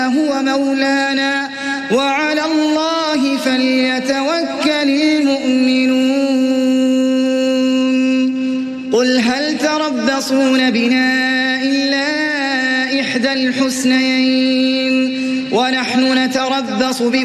هو مولانا وعلى الله فليتوكل المؤمنون قل هل تربصون بنا إلا إحدى الحسنيين ونحن نتربص بكم